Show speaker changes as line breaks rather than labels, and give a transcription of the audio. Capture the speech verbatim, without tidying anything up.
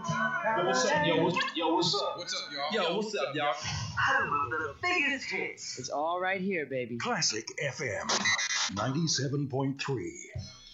Yo, what's up, yo? What's, yo, what's up?
What's up, y'all?
Yo, what's up, y'all?
Home of the biggest hits.
It's all right here, baby.
Classic F M ninety-seven point three.